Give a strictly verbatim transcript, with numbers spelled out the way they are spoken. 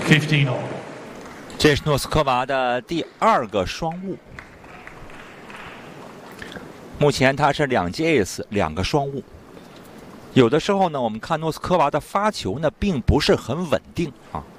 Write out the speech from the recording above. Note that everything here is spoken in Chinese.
fifteen all. 这是诺斯科娃的第二个双误。目前他是两记 ace， 两个双误。有的时候呢，我们看诺斯科娃的发球呢，并不是很稳定啊。